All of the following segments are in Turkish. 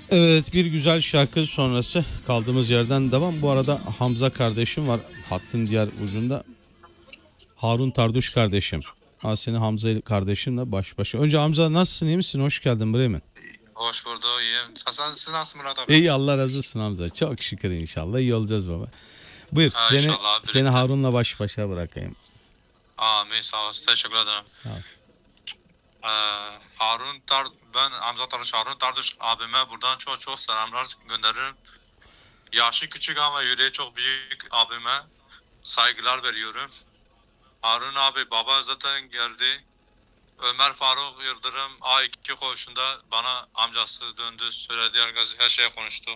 Evet, bir güzel şarkı sonrası kaldığımız yerden devam. Bu arada Hamza kardeşim var hattın diğer ucunda. Harun Tarduş kardeşim. Seni Hamza kardeşimle baş başa. Önce Hamza, nasılsın, iyi misin? Hoş geldin Bremen. Hoş bulduk, iyiyim. Siz nasılsın Murat abi? İyi, Allah razı olsun Hamza. Çok şükür, inşallah iyi olacağız baba. Buyur, İnşallah abi. seni Harun'la baş başa bırakayım. Amin, sağ olasın. Teşekkür ederim. Sağ ol. Ben Hamza Tarduş, Harun Tarduş abime buradan çok çok selamlar gönderirim. Yaşı küçük ama yüreği çok büyük abime saygılar veriyorum. Harun abi baba zaten geldi. Ömer Faruk Yıldırım A2 koğuşunda bana amcası döndü, söyledi, her şeye konuştu.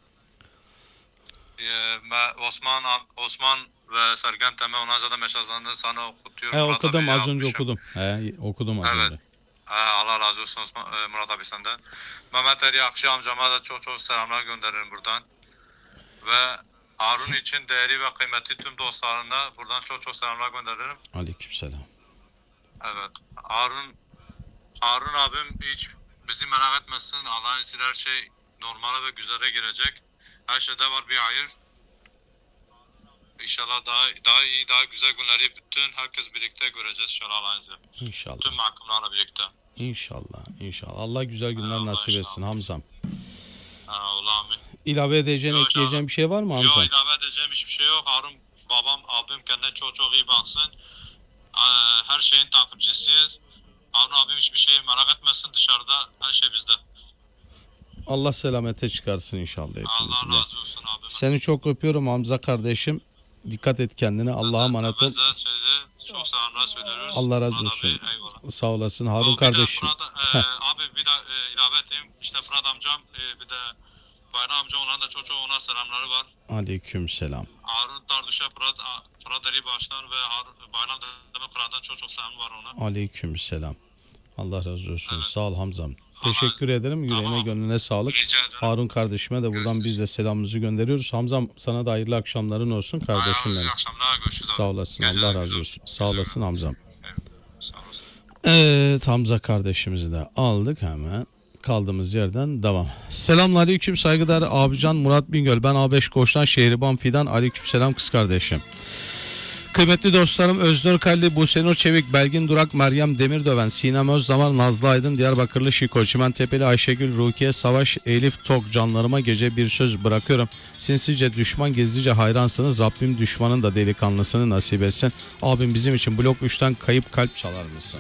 Osman ve Sergen Teme ona zaten mesajlarını sana okutuyorum. Okudum az önce okudum. Okudum az Evet. önce. Allah razı olsun Murat abi senden. Mehmet Ali Akşi amcama da çok çok selamlar gönderirim buradan. Ve Harun için değeri ve kıymeti tüm dostlarına buradan çok çok selamlar gönderirim. Aleykümselam. Evet. Harun abim hiç bizi merak etmesin. Allah'ın izniyle her şey normale ve güzele girecek. Her şeyde var bir hayır. İnşallah daha iyi, daha güzel günleri bütün herkes birlikte göreceğiz inşallah Allah'ın izniyle. İnşallah. Tüm mahkumlarla birlikte. İnşallah. İnşallah. Allah güzel günler nasip etsin Hamzam. Allah'ım. İlave edeceğin, ekleyeceğin bir şey var mı Hamza? Yok, ilave edeceğim hiçbir şey yok. Harun babam, abim kendine çok çok iyi baksın. Her şeyin takipçisiyiz. Harun abim hiçbir şeyi merak etmesin, dışarıda her şey bizde. Allah selamete çıkarsın inşallah hepimizi Allah de. razı olsun abim. Seni çok öpüyorum Hamza kardeşim. Dikkat et kendine. Allah'a emanet ol. Biz de size çok selamlar söylüyoruz. Allah razı Murat olsun. abi, eyvallah. Sağ olasın Harun kardeşim. Abi bir de ilave edeyim. İşte Fırat amcam bir de Bayram amcam olan da çok çok ona selamları var. Aleykümselam. Harun Tarduş'a Fırat Ali Baş'tan ve Bayram Deme Fırat'tan çok çok selam var ona. Aleykümselam. Allah razı olsun. Evet. Sağ ol Hamzam. Teşekkür ederim. Yüreğine Tamam. gönlüne sağlık. Rica ederim. Harun kardeşime de buradan biz de selamımızı gönderiyoruz. Hamzam, sana da hayırlı akşamların olsun kardeşim benim. İyi akşamlar, görüşürüz. Sağ olasın. Allah razı olsun. Sağ olasın Hamzam. Sağ olasın. Evet, Hamza kardeşimizi de aldık, hemen kaldığımız yerden devam. Selamünaleyküm saygıdeğer abican Murat Bingöl. Ben A5 Koç'tan Şehriban Fidan. Aleykümselam kız kardeşim. Kıymetli dostlarım, Özdör Kalli, Busenur Çevik, Belgin Durak, Meryem Demirdöven, Sinem Özdamar, Nazlı Aydın, Diyarbakırlı Şiko, Çimentepeli Ayşegül, Rukiye Savaş, Elif Tok, canlarıma gece bir söz bırakıyorum. Sinsice düşman, gizlice hayransınız. Rabbim düşmanın da delikanlısını nasip etsin. Abim bizim için blok 3'ten kayıp kalp çalar mısın?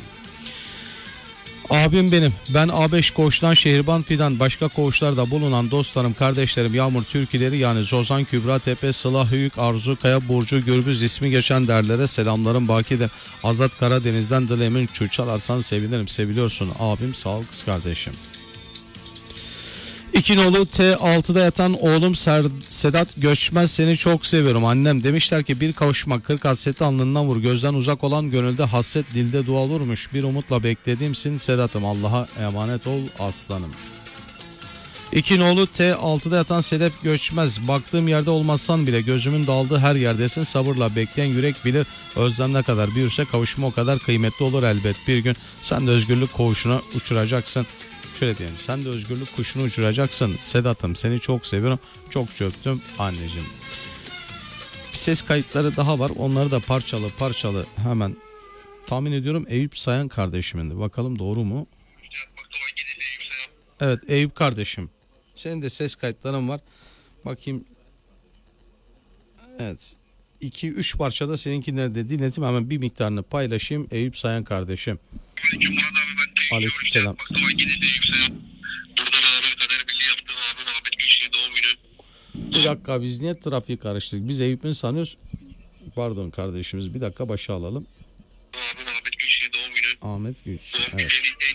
Abim benim. Ben A5 Koğuş'tan Şehriban Fidan. Başka koğuşlarda bulunan dostlarım, kardeşlerim Yağmur Türkileri yani Zozan, Kübra Tepe, Sıla Hüyük, Arzu Kaya, Burcu Gürbüz ismi geçen derlere selamlarım bakidir. Azat Karadeniz'den Dilemin Çuçalarsan sevinirim. Seviliyorsun abim, sağ ol kız kardeşim. İkinoğlu T6'da yatan oğlum Sedat Göçmez, seni çok seviyorum annem. Demişler ki bir kavuşmak 40 hasreti alnından vur. Gözden uzak olan gönülde hasret, dilde dua olurmuş. Bir umutla beklediğimsin Sedat'ım. Allah'a emanet ol aslanım. İkinoğlu T6'da yatan Sedef Göçmez. Baktığım yerde olmazsan bile gözümün daldığı her yerdesin. Sabırla bekleyen yürek bilir. Özlem ne kadar büyürse kavuşma o kadar kıymetli olur elbet. Bir gün sen de özgürlük koğuşuna uçuracaksın. Şöyle diyelim, sen de özgürlük kuşunu uçuracaksın. Sedat'ım, seni çok seviyorum. Çok öptüm anneciğim. Bir ses kayıtları daha var. Onları da parçalı hemen tahmin ediyorum Eyüp Sayan kardeşimindi. Bakalım doğru mu? Evet Eyüp kardeşim. Senin de ses kayıtların var. Bakayım. Evet. 2-3 parçada seninkileri de dinletim. Hemen bir miktarını paylaşayım Eyüp Sayan kardeşim. Aleykümselam. Bir dakika, biz niye trafiği karıştırdık? Biz Eyüp'ün sanıyoruz. Pardon kardeşimiz, bir dakika başa alalım. Ahmet Güç. Evet.